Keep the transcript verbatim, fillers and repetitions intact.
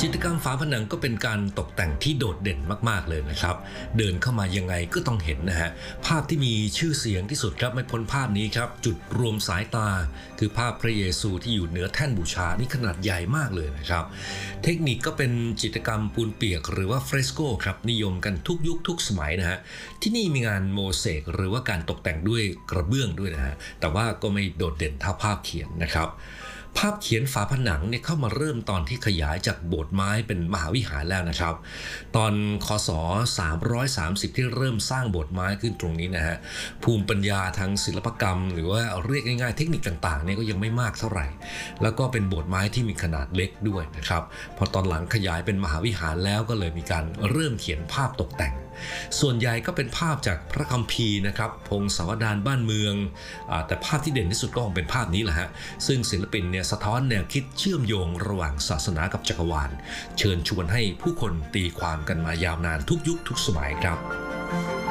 จิตรกรรมฝาผนังก็เป็นการตกแต่งที่โดดเด่นมากๆเลยนะครับเดินเข้ามายังไงก็ต้องเห็นนะฮะภาพที่มีชื่อเสียงที่สุดครับไม่พ้นภาพนี้ครับจุดรวมสายตาคือภาพพระเยซูที่อยู่เหนือแท่นบูชานี่ขนาดใหญ่มากเลยนะครับเทคนิคก็เป็นจิตรกรรมปูนเปียกหรือว่าเฟรสโกครับนิยมกันทุกยุคทุกสมัยนะฮะที่นี่มีงานโมเสกหรือว่าการตกแต่งด้วยกระเบื้องด้วยนะฮะแต่ว่าก็ไม่โดดเด่นเท่าภาพเขียนนะครับภาพเขียนฝาผนังเนี่ยเข้ามาเริ่มตอนที่ขยายจากโบสถ์ไม้เป็นมหาวิหารแล้วนะครับตอนคศสามร้อยสามสิบที่เริ่มสร้างโบสถ์ไม้ขึ้นตรงนี้นะฮะภูมิปัญญาทางศิลปกรรมหรือว่าเรียกง่ายๆเทคนิคต่างๆเนี่ยก็ยังไม่มากเท่าไหร่แล้วก็เป็นโบสถ์ไม้ที่มีขนาดเล็กด้วยนะครับพอตอนหลังขยายเป็นมหาวิหารแล้วก็เลยมีการเริ่มเขียนภาพตกแต่งส่วนใหญ่ก็เป็นภาพจากพระคัมภีร์นะครับพงศาวดารบ้านเมืองแต่ภาพที่เด่นที่สุดก็คงเป็นภาพนี้แหละฮะซึ่งศิลปินเนี่ยสะท้อนแนวคิดเชื่อมโยงระหว่างศาสนากับจักรวาลเชิญชวนให้ผู้คนตีความกันมายาวนานทุกยุคทุกสมัยครับ